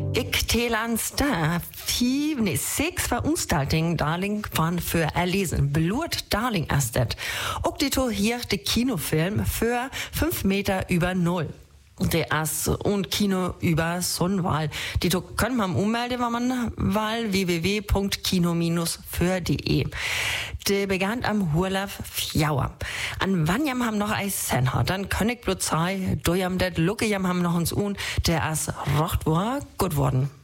Ik telans da 6 Veranstaltungen darling van für erlesen. Blut darling astet. Ook dit hier de Kinofilm für 5 Meter über Null. Der Ass und Kino über Sonnenwahl. Die können man ummelden, wenn man wahl www.kino-für.de. Der begann am Hurlauf Fjauer. An wann haben noch ein Senha, dann kann ich bloß sagen, du jam det Lucke jam haben noch uns der Ass rocht war gut worden.